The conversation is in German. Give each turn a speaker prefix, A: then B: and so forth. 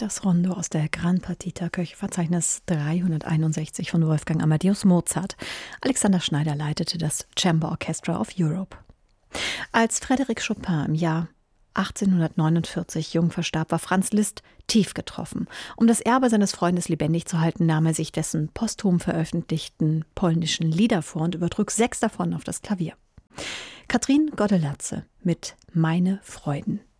A: das Rondo aus der Gran Partita, Kirchenverzeichnis 361 von Wolfgang Amadeus Mozart. Alexander Schneider leitete das Chamber Orchestra of Europe. Als Frédéric Chopin im Jahr 1849 jung verstarb, war Franz Liszt tief getroffen. Um das Erbe seines Freundes lebendig zu halten, nahm er sich dessen posthum veröffentlichten polnischen Lieder vor und übertrug 6 davon auf das Klavier. Katrin Goddelatze mit »Meine Freuden«.